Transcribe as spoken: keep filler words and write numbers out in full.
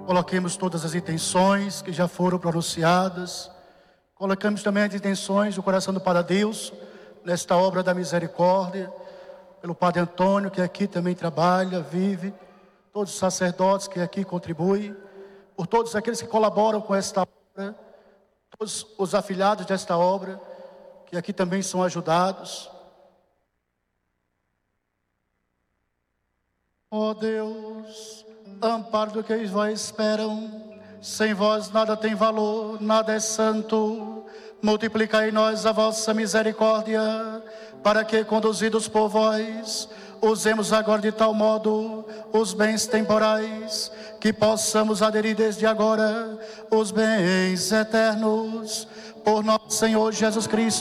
Coloquemos todas as intenções que já foram pronunciadas. Colocamos também as intenções do coração do Padre Deus nesta obra da misericórdia, pelo Padre Antônio, que aqui também trabalha, vive, todos os sacerdotes que aqui contribuem, por todos aqueles que colaboram com esta obra, todos os afiliados desta obra, que aqui também são ajudados. Ó Deus, amparo do que vós esperam, sem vós nada tem valor, nada é santo. Multiplicai em nós a vossa misericórdia, para que, conduzidos por vós, usemos agora de tal modo os bens temporais, que possamos aderir desde agora os bens eternos. Por nosso Senhor Jesus Cristo,